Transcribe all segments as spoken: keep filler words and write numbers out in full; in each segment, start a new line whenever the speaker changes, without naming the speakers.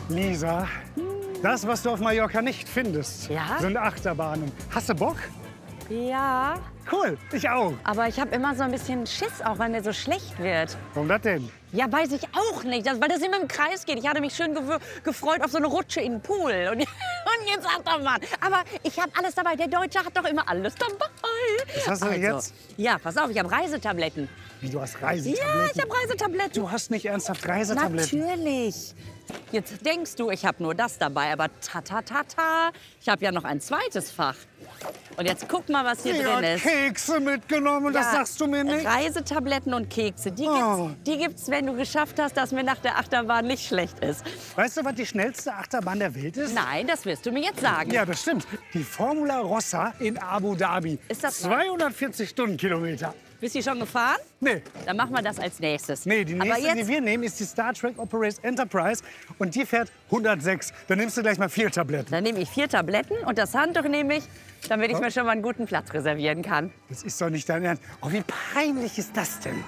Lisa, das, was du auf Mallorca nicht findest,
Ja?
sind Achterbahnen. Hast du Bock?
Ja,
Cool, ich auch.
aber ich habe immer so ein bisschen Schiss, auch wenn der so schlecht wird.
Warum das denn?
Ja, weiß ich auch nicht, das, weil das immer im Kreis geht. Ich hatte mich schön gew- gefreut auf so eine Rutsche in den Pool. Und, und jetzt Achterbahn. Aber ich habe alles dabei. Der Deutsche hat doch immer alles dabei.
Was hast du denn jetzt?
Ja, pass auf, ich habe Reisetabletten.
Wie, du hast
Ja,
Reisetabletten?
ich habe Reisetabletten.
Du hast nicht ernsthaft Reisetabletten?
Natürlich. Jetzt denkst du, ich habe nur das dabei, aber ta ta ta ta, ich habe ja noch ein zweites Fach. Und jetzt guck mal, was hier
Ja,
drin ist.
Kekse mitgenommen, das
Ja,
sagst du mir nicht?
Reisetabletten und Kekse, die
Oh.
gibt's, die gibt's, wenn du geschafft hast, dass mir nach der Achterbahn nicht schlecht ist.
Weißt du, was die schnellste Achterbahn der Welt ist?
Nein, das wirst du mir jetzt sagen.
Ja, das stimmt. Die Formula Rossa in Abu Dhabi.
Ist das-
zweihundertvierzig Stundenkilometer.
Bist du schon gefahren?
Nee,
Dann machen wir das als nächstes.
nee, die
Aber
nächste,
jetzt,
die wir nehmen, ist die Star Trek Operates Enterprise. Und die fährt hundertsechs. Dann nimmst du gleich mal vier Tabletten.
dann nehme ich vier Tabletten und das Handtuch nehme ich, damit ich mir schon mal einen guten Platz reservieren kann.
Das ist doch nicht dein Ernst. Oh, wie peinlich ist das denn?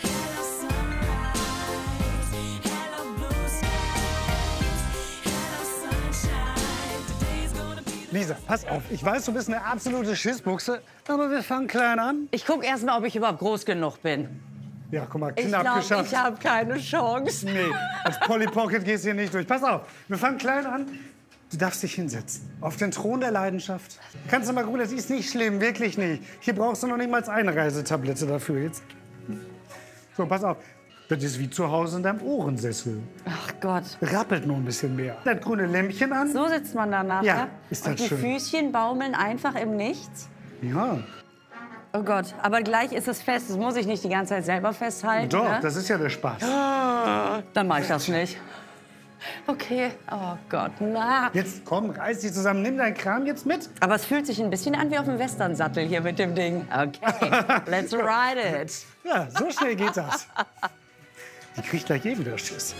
Lisa, pass auf. Ich weiß, du bist eine absolute Schissbuchse, aber wir fangen klein an.
Ich gucke erst mal, ob ich überhaupt groß genug bin.
Ja, guck mal,
Ich
knapp
glaube,
geschafft.
ich habe keine Chance.
Nee, als Polly Pocket gehst du hier nicht durch. Pass auf, wir fangen klein an. Du darfst dich hinsetzen. Auf den Thron der Leidenschaft. Kannst du mal gucken, das ist nicht schlimm, wirklich nicht. Hier brauchst du noch nicht mal eine Reisetablette dafür jetzt. So, pass auf. Das ist wie zu Hause in deinem Ohrensessel.
Ach Gott.
Rappelt nur ein bisschen mehr. Das grüne Lämpchen an.
So sitzt man dann nachher.
Ja, ist das
und die
schön.
Füßchen baumeln einfach im Nichts.
Ja,
Oh Gott, aber gleich ist es fest. Das muss ich nicht die ganze Zeit selber festhalten.
doch,
ne?
das ist ja der Spaß.
Dann mache ich das nicht. Okay, oh Gott, na.
Jetzt komm, reiß dich zusammen, nimm deinen Kram jetzt mit.
Aber es fühlt sich ein bisschen an wie auf dem Westernsattel hier mit dem Ding. Okay, let's ride it.
Ja, so schnell geht das. Die kriegt gleich eh wieder Schiss.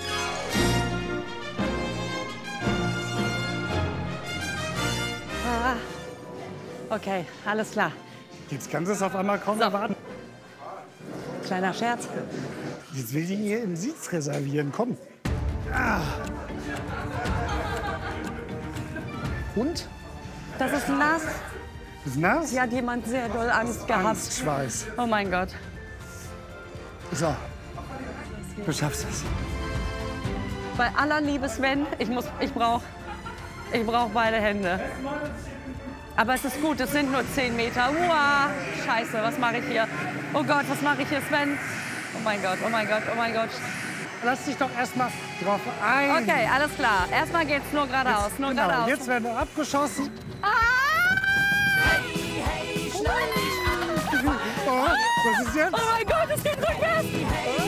Ah. Okay, alles klar.
Jetzt kannst du es auf einmal kaum
So.
erwarten.
Kleiner Scherz.
Jetzt will die hier einen Sitz reservieren. Komm. Ah. Und?
Das ist nass.
Ist nass?
Hier hat jemand sehr doll Angst gehabt.
Angstschweiß.
Oh mein Gott.
So. Du schaffst es.
Bei aller Liebe, Sven, ich, muss, ich brauche ich brauch beide Hände. Aber es ist gut, es sind nur zehn Meter. Uah, scheiße, was mache ich hier? Oh Gott, was mache ich hier, Sven? Oh mein Gott, oh mein Gott, oh mein Gott.
Lass dich doch erstmal drauf ein.
Okay, alles klar. Erstmal geht's nur geradeaus, nur
Genau,
geradeaus.
jetzt werden wir abgeschossen.
Ah!
Oh, was ist jetzt?
Oh mein Gott, es geht rückwärts!